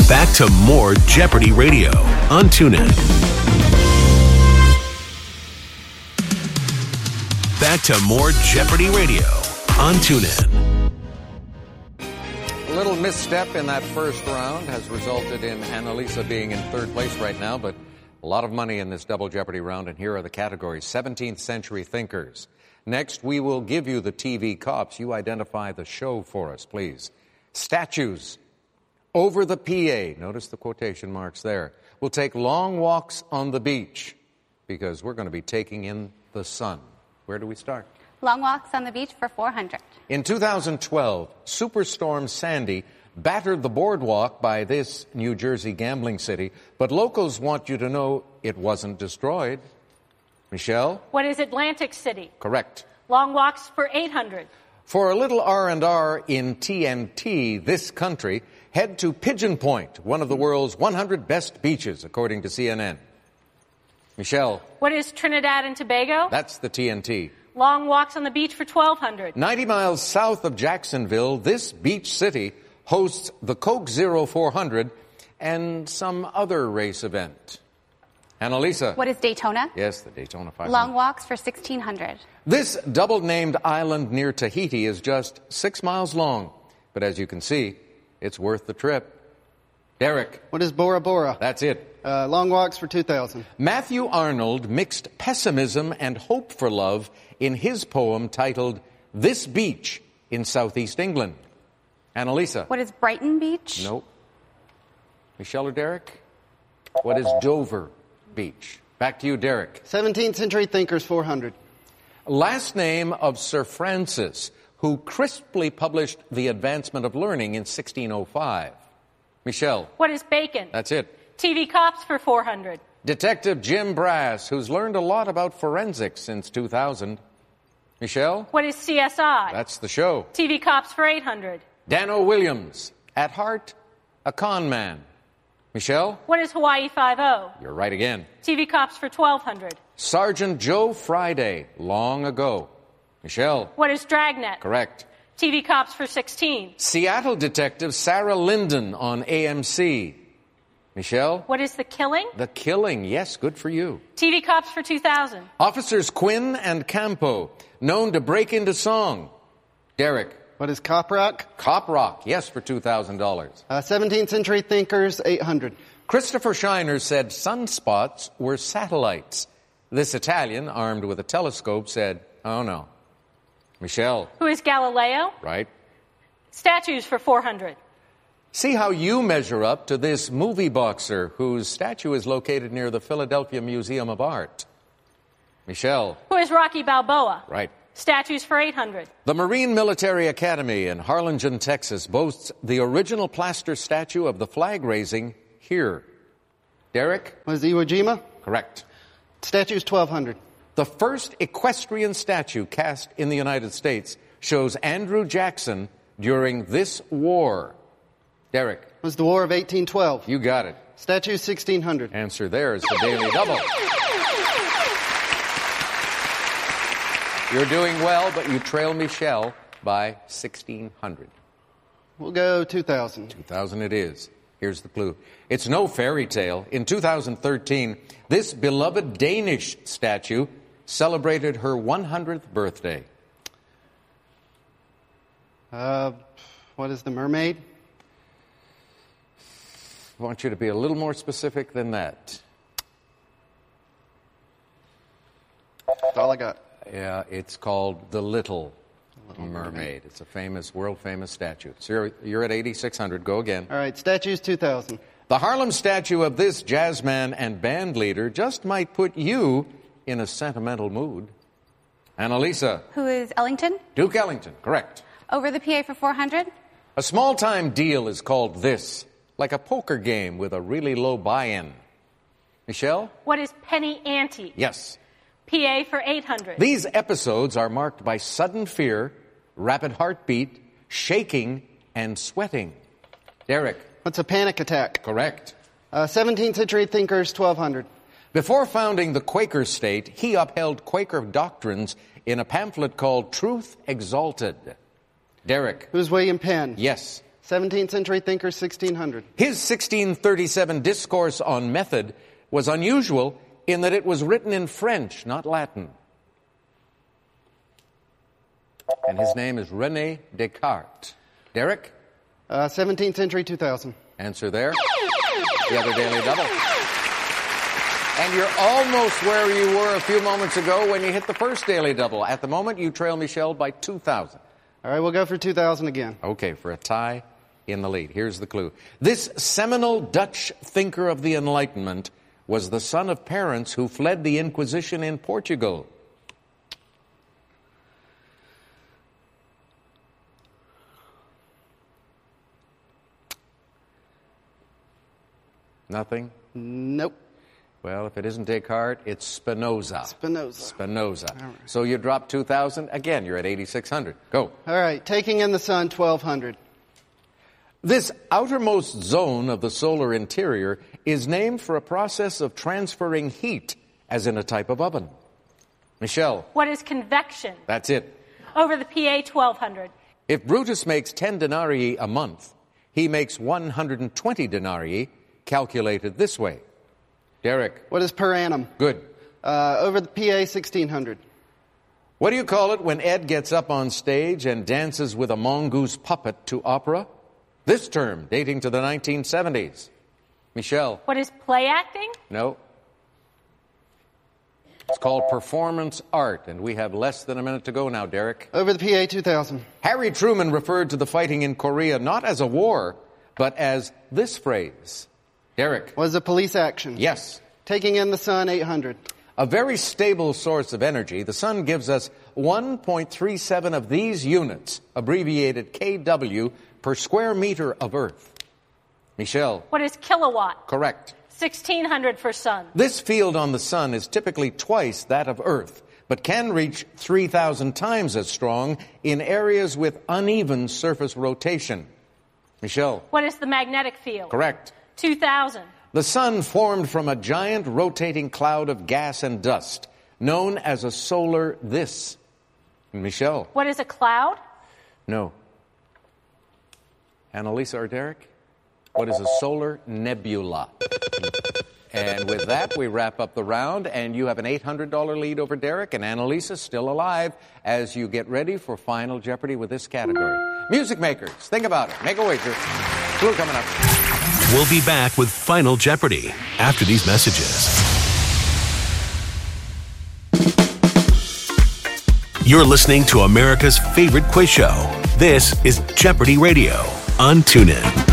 Back to more Jeopardy Radio on TuneIn. Back to more Jeopardy Radio on TuneIn. A little misstep in that first round has resulted in Annalisa being in third place right now, but a lot of money in this double Jeopardy round, and here are the categories. 17th century thinkers. Next, we will give you the TV cops. You identify the show for us, please. Statues. Over the PA. Notice the quotation marks there. We'll take long walks on the beach because we're going to be taking in the sun. Where do we start? Long walks on the beach for 400. In 2012, Superstorm Sandy battered the boardwalk by this New Jersey gambling city, but locals want you to know it wasn't destroyed. Michelle? What is Atlantic City? Correct. Long walks for 800. For a little R&R in TNT, this country, head to Pigeon Point, one of the world's 100 best beaches, according to CNN. Michelle? What is Trinidad and Tobago? That's the TNT. Long walks on the beach for 1,200. 90 miles south of Jacksonville, this beach city hosts the Coke Zero 400 and some other race event. Annalisa. What is Daytona? Yes, the Daytona 500. Long walks for 1,600. This double-named island near Tahiti is just 6 miles long. But as you can see, it's worth the trip. Derek. What is Bora Bora? That's it. Long walks for 2,000. Matthew Arnold mixed pessimism and hope for love in his poem titled This Beach in Southeast England. Annalisa. What is Brighton Beach? Nope. Michelle or Derek? What is Dover Beach? Back to you, Derek. 17th century thinkers, 400. Last name of Sir Francis, who crisply published The Advancement of Learning in 1605. Michelle. What is Bacon? That's it. TV cops for 400. Detective Jim Brass, who's learned a lot about forensics since 2000. Michelle. What is CSI? That's the show. TV cops for 800. Dano Williams, at heart, a con man. Michelle. What is Hawaii 5-0? You're right again. TV cops for 1,200. Sergeant Joe Friday, long ago. Michelle. What is Dragnet? Correct. TV cops for 16. Seattle detective Sarah Linden on AMC. Michelle. What is The Killing? The Killing, yes, good for you. TV cops for 2,000. Officers Quinn and Campo, known to break into song. Derek. What is Cop Rock? Cop Rock, yes, for $2,000. 17th century thinkers, 800. Christopher Shiner said sunspots were satellites. This Italian, armed with a telescope, said, oh no. Michelle. Who is Galileo? Right. Statues for 400. See how you measure up to this movie boxer whose statue is located near the Philadelphia Museum of Art. Michelle. Who is Rocky Balboa? Right. Statues for 800. The Marine Military Academy in Harlingen, Texas, boasts the original plaster statue of the flag raising here. Derek? What is Iwo Jima? Correct. Statues, 1,200. The first equestrian statue cast in the United States shows Andrew Jackson during this war. Derek? It was the War of 1812. You got it. Statues, 1,600. Answer there is the Daily Double. You're doing well, but you trail Michelle by 1,600. We'll go 2,000. 2,000 it is. Here's the clue. It's no fairy tale. In 2013, this beloved Danish statue celebrated her 100th birthday. What is the mermaid? I want you to be a little more specific than that. That's all I got. Yeah, it's called The Little Mermaid. It's a famous, world-famous statue. So you're at 8,600. Go again. All right, statues, 2,000. The Harlem statue of this jazzman and band leader just might put you in a sentimental mood. Annalisa. Who is Ellington? Duke Ellington, correct. Over the PA for 400. A small-time deal is called this, like a poker game with a really low buy-in. Michelle? What is penny ante? Yes. PA for 800. These episodes are marked by sudden fear, rapid heartbeat, shaking, and sweating. Derek. What's a panic attack? Correct. 17th century thinkers, 1,200. Before founding the Quaker state, he upheld Quaker doctrines in a pamphlet called Truth Exalted. Derek. Who's William Penn? Yes. 17th century thinker, 1600. His 1637 discourse on method was unusual in that it was written in French, not Latin. And his name is René Descartes. Derek? 17th century, 2000. Answer there. The other Daily Double. And you're almost where you were a few moments ago when you hit the first Daily Double. At the moment, you trail Michelle by 2,000. All right, we'll go for 2000 again. Okay, for a tie in the lead. Here's the clue. This seminal Dutch thinker of the Enlightenment was the son of parents who fled the Inquisition in Portugal. Nothing? Nope. Well, if it isn't Descartes, it's Spinoza. Spinoza. All right. So you drop 2,000. Again, you're at 8,600. Go. All right, taking in the sun, 1200. This outermost zone of the solar interior is named for a process of transferring heat, as in a type of oven. Michelle. What is convection? That's it. Over the PA, 1200. If Brutus makes 10 denarii a month, he makes 120 denarii, calculated this way. Derek. What is per annum? Good. Over the PA, 1600. What do you call it when Ed gets up on stage and dances with a mongoose puppet to opera? This term, dating to the 1970s. Michelle. What is play acting? No. It's called performance art, and we have less than a minute to go now, Derek. Over the PA, 2000. Harry Truman referred to the fighting in Korea not as a war, but as this phrase. Derek. Was a police action? Yes. Taking in the sun, 800. A very stable source of energy, the sun gives us 1.37 of these units, abbreviated kW, per square meter of Earth. Michelle. What is kilowatt? Correct. 1600 for sun. This field on the sun is typically twice that of Earth, but can reach 3,000 times as strong in areas with uneven surface rotation. Michelle. What is the magnetic field? Correct. 2000. The sun formed from a giant rotating cloud of gas and dust, known as a solar this. Michelle. What is a cloud? No. Annalisa or Derek? What is a solar nebula? And with that, we wrap up the round, and you have an $800 lead over Derek, and Annalisa still alive as you get ready for Final Jeopardy with this category. Music makers, think about it. Make a wager. Clue coming up. We'll be back with Final Jeopardy after these messages. You're listening to America's favorite quiz show. This is Jeopardy Radio on TuneIn.